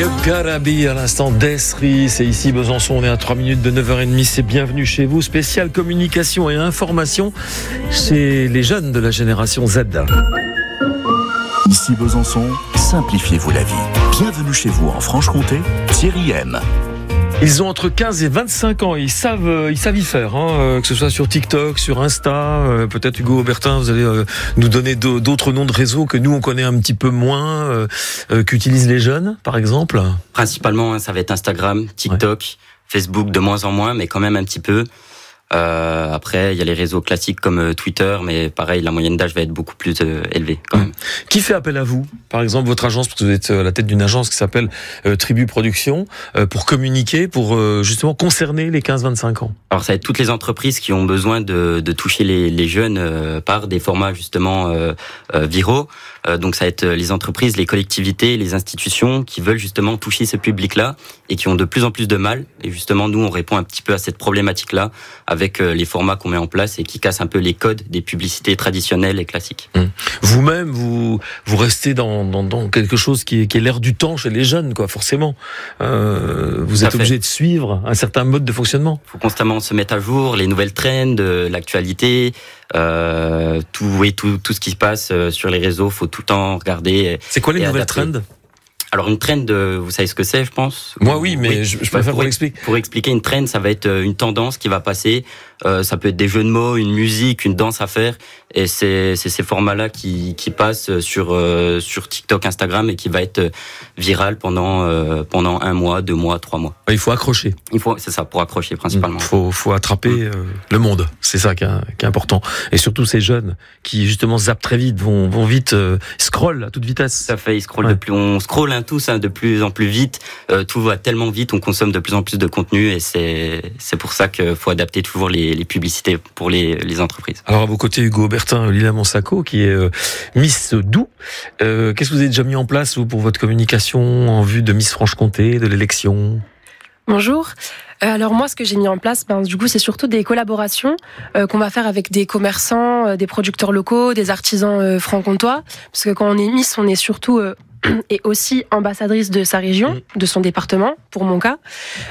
You Gotta Be à l'instant d'Esri, c'est ici Besançon, on est à 3 minutes de 9h30, c'est bienvenue chez vous, spéciale communication et information chez les jeunes de la génération Z. Ici Besançon, simplifiez-vous la vie. Bienvenue chez vous en Franche-Comté, Thierry M. Ils ont entre 15 et 25 ans, ils savent y faire, que ce soit sur TikTok, sur Insta, peut-être Hugo Aubertin, vous allez nous donner d'autres noms de réseaux que nous on connaît un petit peu moins, qu'utilisent les jeunes par exemple. Principalement, ça va être Instagram, TikTok, Facebook de moins en moins, mais quand même un petit peu. Après, il y a les réseaux classiques comme Twitter, mais pareil, la moyenne d'âge va être beaucoup plus élevée quand même. Qui fait appel à vous ? Par exemple, votre agence, parce que vous êtes à la tête d'une agence qui s'appelle Tribu Production, pour communiquer, pour justement concerner les 15-25 ans. Alors, ça va être toutes les entreprises qui ont besoin de toucher les jeunes par des formats justement viraux. Donc, ça va être les entreprises, les collectivités, les institutions qui veulent justement toucher ce public-là et qui ont de plus en plus de mal. Et justement, nous, on répond un petit peu à cette problématique-là avec les formats qu'on met en place et qui cassent un peu les codes des publicités traditionnelles et classiques. Vous-même, vous restez dans quelque chose qui est l'air du temps chez les jeunes, quoi, forcément. Vous êtes obligé de suivre un certain mode de fonctionnement. Il faut constamment se mettre à jour, les nouvelles trends, l'actualité, tout ce qui se passe sur les réseaux, faut tout le temps regarder. C'est quoi les nouvelles trends ? Alors une trend, vous savez ce que c'est, je pense. Moi oui, mais je préfère qu'on l'explique. Pour expliquer une trend, ça va être une tendance qui va passer. Ça peut être des jeux de mots, une musique, une danse à faire. Et c'est ces formats-là qui passent sur TikTok, Instagram et qui va être viral pendant 1 mois, 2 mois, 3 mois. Il faut accrocher. C'est ça, pour accrocher principalement. Faut attraper le monde. C'est ça qui est important. Et surtout ces jeunes qui justement zappent très vite, vont vite, scrollent à toute vitesse. Ça fait, ils scrollent on scrolle tous de plus en plus vite. Tout va tellement vite, on consomme de plus en plus de contenu et c'est pour ça qu'il faut adapter toujours les publicités pour les entreprises. Alors à vos côtés, Hugo Aubertin, Lila Monsako, qui est Miss Doux. Qu'est-ce que vous avez déjà mis en place vous, pour votre communication en vue de Miss Franche-Comté, de l'élection ? Bonjour. Alors moi, ce que j'ai mis en place, du coup, c'est surtout des collaborations qu'on va faire avec des commerçants, des producteurs locaux, des artisans franc-comtois. Parce que quand on est Miss, on est surtout et aussi ambassadrice de sa région, de son département, pour mon cas.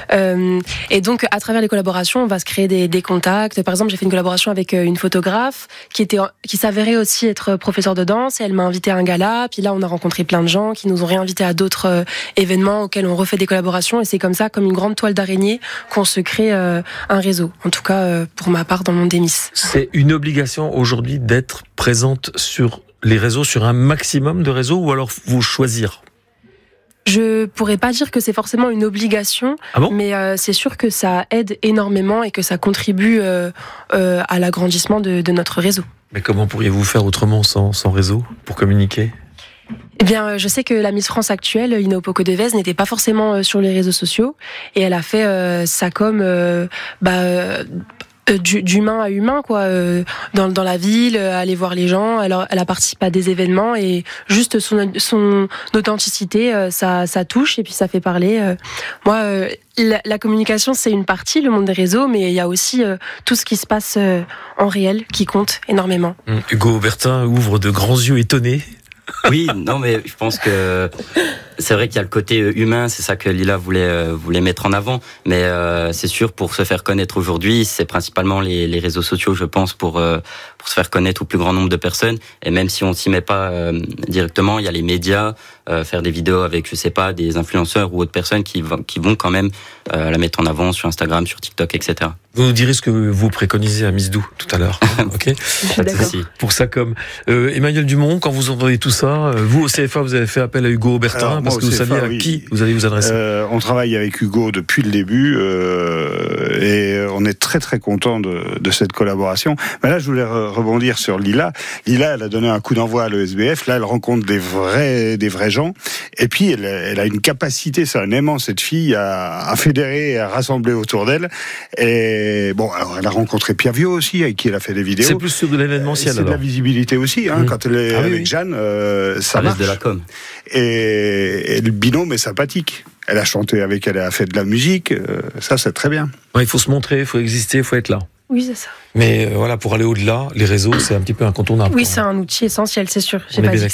Et donc, à travers les collaborations, on va se créer des contacts. Par exemple, j'ai fait une collaboration avec une photographe qui s'avérait aussi être professeure de danse. Et elle m'a invité à un gala. Puis là, on a rencontré plein de gens qui nous ont réinvités à d'autres événements auxquels on refait des collaborations. Et c'est comme ça, comme une grande toile d'araignée, qu'on se crée un réseau. En tout cas, pour ma part, dans le monde des Miss. C'est une obligation aujourd'hui d'être présente sur les réseaux, sur un maximum de réseaux, ou alors vous choisir ? Je pourrais pas dire que c'est forcément une obligation, mais c'est sûr que ça aide énormément et que ça contribue à l'agrandissement de notre réseau. Mais comment pourriez-vous faire autrement sans réseau pour communiquer ? Eh bien, je sais que la Miss France actuelle, Ina Opoku-Devez, n'était pas forcément sur les réseaux sociaux et elle a fait sa com d'humain à humain, quoi, dans la ville, aller voir les gens. Elle a participé à des événements et juste son authenticité, ça touche et puis ça fait parler. Moi, la communication, c'est une partie, le monde des réseaux, mais il y a aussi tout ce qui se passe en réel qui compte énormément. Hugo Aubertin ouvre de grands yeux étonnés. Oui, non, mais je pense que c'est vrai qu'il y a le côté humain, c'est ça que Lila voulait mettre en avant. Mais c'est sûr, pour se faire connaître aujourd'hui, c'est principalement les réseaux sociaux, je pense, pour se faire connaître au plus grand nombre de personnes. Et même si on s'y met pas directement, il y a les médias, faire des vidéos avec, je sais pas, des influenceurs ou autres personnes qui vont quand même la mettre en avant sur Instagram, sur TikTok, etc. Vous nous direz ce que vous préconisez à Miss Doux tout à l'heure. Ok. D'accord. Pour ça, comme Emmanuel Dumont, quand vous entendez tout ça, vous au CFA, vous avez fait appel à Hugo Aubertin parce que vous saviez à qui vous allez vous adresser. On travaille avec Hugo depuis le début et on est très très content de cette collaboration. Mais là, je voulais rebondir sur Lila. Lila, elle a donné un coup d'envoi à l'ESBF. Là, elle rencontre des vrais gens. Et puis, elle a une capacité, c'est un aimant, cette fille, à fédérer et à rassembler autour d'elle. Et bon, alors elle a rencontré Pierre Viau aussi, avec qui elle a fait des vidéos. C'est plus sur de l'événementiel. C'est de la visibilité aussi, quand elle est avec Jeanne, ça marche. De la com. Et le binôme est sympathique. Elle a chanté avec elle, elle a fait de la musique, ça c'est très bien. Ouais, il faut se montrer, il faut exister, il faut être là. Oui, c'est ça. Mais voilà, pour aller au-delà, les réseaux, c'est un petit peu incontournable. Oui, c'est un outil essentiel, c'est sûr. On est bien d'accord.